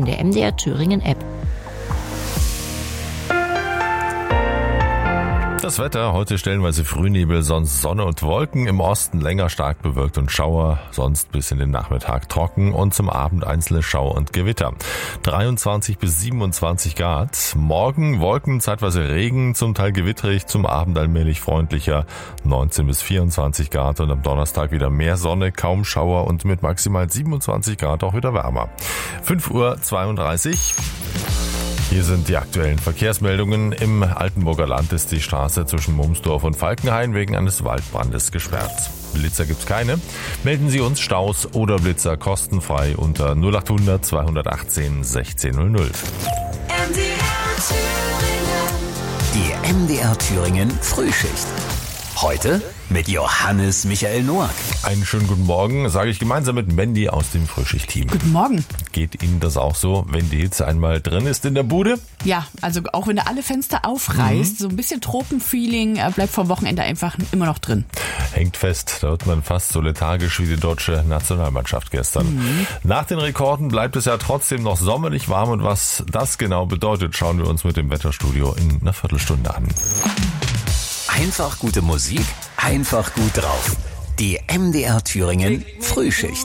der MDR Thüringen App. Das Wetter, heute stellenweise Frühnebel, sonst Sonne und Wolken, im Osten länger stark bewölkt und Schauer, sonst bis in den Nachmittag trocken und zum Abend einzelne Schauer und Gewitter. 23 bis 27 Grad. Morgen Wolken, zeitweise Regen, zum Teil gewitterig, zum Abend allmählich freundlicher, 19 bis 24 Grad und am Donnerstag wieder mehr Sonne, kaum Schauer und mit maximal 27 Grad auch wieder wärmer. 5:32 Uhr. Hier sind die aktuellen Verkehrsmeldungen. Im Altenburger Land ist die Straße zwischen Mumsdorf und Falkenhain wegen eines Waldbrandes gesperrt. Blitzer gibt's keine. Melden Sie uns Staus oder Blitzer kostenfrei unter 0800 218 1600. Die MDR Thüringen Frühschicht. Heute mit Johannes Michael Noack. Einen schönen guten Morgen, sage ich gemeinsam mit Mandy aus dem Frühschicht-Team. Guten Morgen. Geht Ihnen das auch so, wenn die Hitze einmal drin ist in der Bude? Ja, also auch wenn du alle Fenster aufreißt, so ein bisschen Tropenfeeling bleibt vom Wochenende einfach immer noch drin. Hängt fest, da wird man fast so lethargisch wie die deutsche Nationalmannschaft gestern. Nach den Rekorden bleibt es ja trotzdem noch sommerlich warm und was das genau bedeutet, schauen wir uns mit dem Wetterstudio in einer Viertelstunde an. Einfach gute Musik, einfach gut drauf. Die MDR Thüringen Frühschicht.